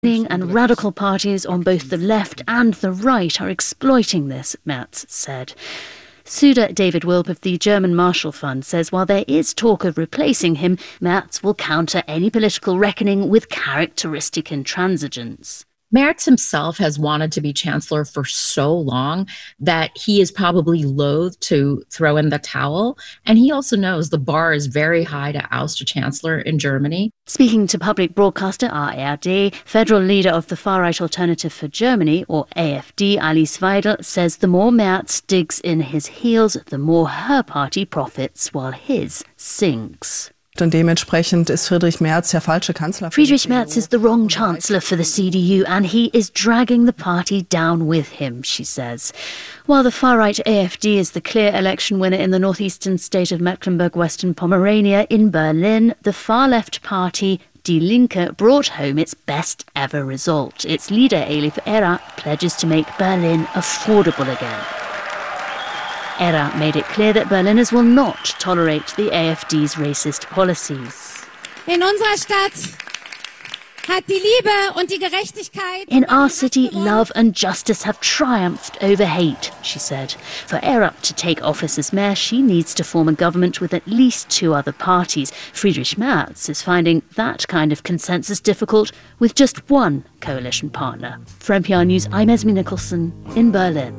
And radical parties on both the left and the right are exploiting this, Merz said. Suda David Wilp of the German Marshall Fund says while there is talk of replacing him, Merz will counter any political reckoning with characteristic intransigence. Merz himself has wanted to be chancellor for so long that he is probably loath to throw in the towel. And he also knows the bar is very high to oust a chancellor in Germany. Speaking to public broadcaster ARD, federal leader of the far-right Alternative for Germany, or AfD, Alice Weidel, says the more Merz digs in his heels, the more her party profits while his sinks. Und dementsprechend ist Friedrich Merz der falsche Kanzler. Friedrich Merz is the wrong chancellor for the CDU and he is dragging the party down with him, she says. While the far-right AfD is the clear election winner in the northeastern state of Mecklenburg-Western Pomerania, in Berlin, the far-left party Die Linke brought home its best ever result. Its leader, Elif Era, pledges to make Berlin affordable again. Era made it clear that Berliners will not tolerate the AfD's racist policies. In unserer Stadt hat die Liebe und die Gerechtigkeit. In our city, love and justice have triumphed over hate, she said. For Era to take office as mayor, she needs to form a government with at least two other parties. Friedrich Merz is finding that kind of consensus difficult with just one coalition partner. For NPR News, I'm Esme Nicholson in Berlin.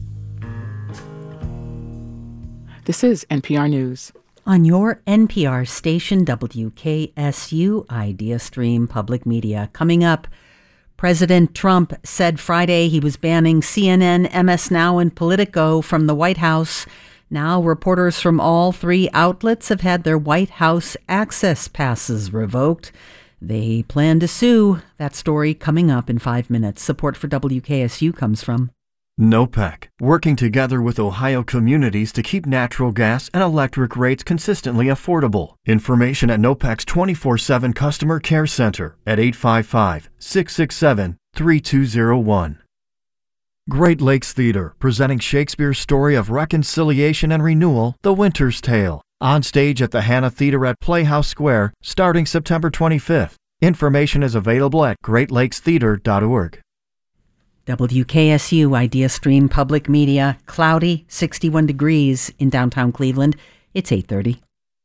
This is NPR News. On your NPR station, WKSU Idea Stream Public Media. Coming up, President Trump said Friday he was banning CNN, MS Now, and Politico from the White House. Now, reporters from all three outlets have had their White House access passes revoked. They plan to sue. That story coming up in 5 minutes. Support for WKSU comes from NOPEC, working together with Ohio communities to keep natural gas and electric rates consistently affordable. Information at NOPEC's 24/7 Customer Care Center at 855-667-3201. Great Lakes Theater, presenting Shakespeare's story of reconciliation and renewal, The Winter's Tale. On stage at the Hannah Theater at Playhouse Square, starting September 25th. Information is available at greatlakestheater.org. WKSU Idea Stream Public Media. Cloudy, 61 degrees in downtown Cleveland. It's 8:30.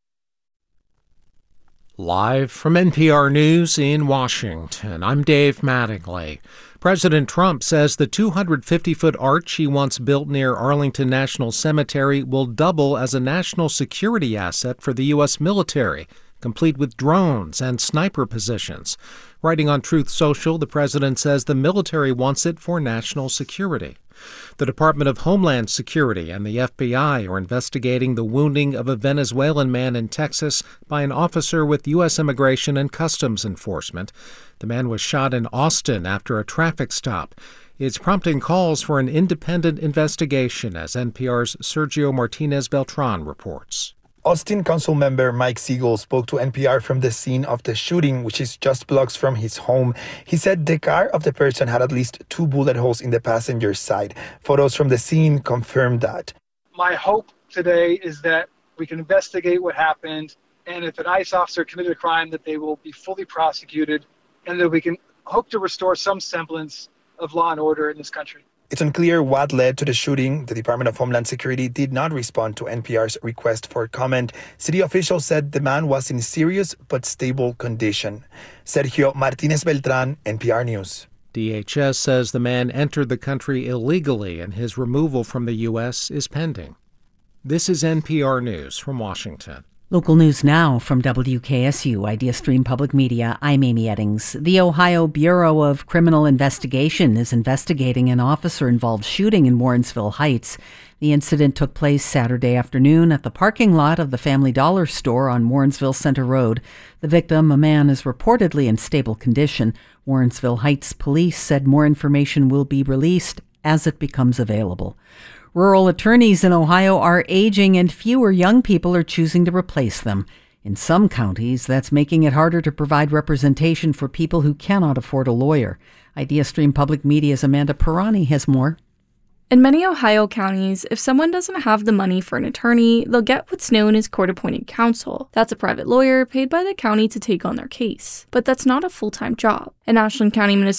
Live from NPR News in Washington, I'm Dave Mattingly. President Trump says the 250-foot arch he once built near Arlington National Cemetery will double as a national security asset for the U.S. military, complete with drones and sniper positions. Writing on Truth Social, the president says the military wants it for national security. The Department of Homeland Security and the FBI are investigating the wounding of a Venezuelan man in Texas by an officer with U.S. Immigration and Customs Enforcement. The man was shot in Austin after a traffic stop. It's prompting calls for an independent investigation, as NPR's Sergio Martinez Beltran reports. Austin Council member Mike Siegel spoke to NPR from the scene of the shooting, which is just blocks from his home. He said the car of the person had at least 2 bullet holes in the passenger side. Photos from the scene confirmed that. My hope today is that we can investigate what happened, and if an ICE officer committed a crime, that they will be fully prosecuted, and that we can hope to restore some semblance of law and order in this country. It's unclear what led to the shooting. The Department of Homeland Security did not respond to NPR's request for comment. City officials said the man was in serious but stable condition. Sergio Martinez Beltran, NPR News. DHS says the man entered the country illegally and his removal from the U.S. is pending. This is NPR News from Washington. Local news now from WKSU Idea Stream Public Media. I'm Amy Eddings. The Ohio Bureau of Criminal Investigation is investigating an officer-involved shooting in Warrensville Heights. The incident took place Saturday afternoon at the parking lot of the Family Dollar store on Warrensville Center Road. The victim, a man, is reportedly in stable condition. Warrensville Heights police said more information will be released as it becomes available. Rural attorneys in Ohio are aging and fewer young people are choosing to replace them. In some counties, that's making it harder to provide representation for people who cannot afford a lawyer. Idea Stream Public Media's Amanda Pirani has more. In many Ohio counties, if someone doesn't have the money for an attorney, they'll get what's known as court-appointed counsel. That's a private lawyer paid by the county to take on their case. But that's not a full-time job. In Ashland County, Minnesota,